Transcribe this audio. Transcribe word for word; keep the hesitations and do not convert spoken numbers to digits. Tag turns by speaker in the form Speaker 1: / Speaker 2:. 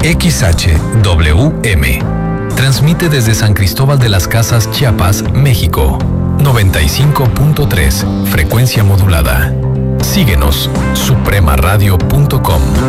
Speaker 1: X H W M. Transmite desde San Cristóbal de las Casas, Chiapas, México. noventa y cinco punto tres, frecuencia modulada. Síguenos, suprema radio punto com.